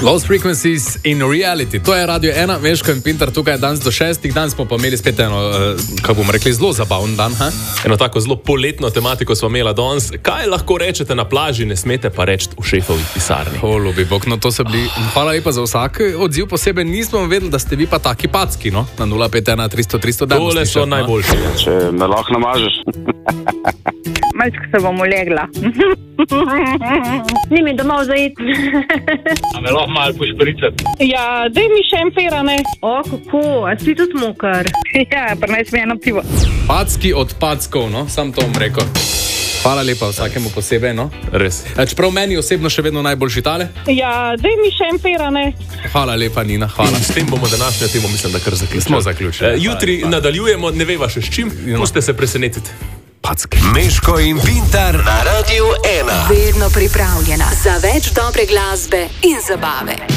Lost Frequencies in Reality. To je Radio 1, Meško in Pintar tukaj danes do 6. Danes smo pa imeli spet eno, kako bomo rekli, zelo zabaven dan. Eno tako zelo poletno tematiko smo imeli danes. Kaj lahko rečete na plaži, ne smete pa reči v šefovi pisarni? O, ljubi bog, no to so bili. Hvala lepa za vsak odziv posebej. Nismo vedeli, da ste vi pa taki packi, no? Na 051 300 300 dan. Tole so najboljši. Če me lahko namažeš. Malčko se bom ulegla. Ni mi domov zaiti. A me lahko malo pošpricati? Ja, daj mi še en ferane. O, kako? A si tudi mokar? Ja, prnaj mi eno pivo. Packi od packov, no? Sam to bom rekel. Hvala lepa vsakemu posebej, no? Res. Čeprav meni osebno še vedno najboljši tale. Ja, daj mi še en ferane. Hvala lepa, Nina, hvala. S tem bomo današnjo temo, mislim, da kar zaključili. Smo zaključili. Jutri nadaljujemo, ne veva še s čim, pustite se presenetiti. Packi. Meško in Pintar na Radio 1. Vedno pripravljena za več dobre glasbe in zabave.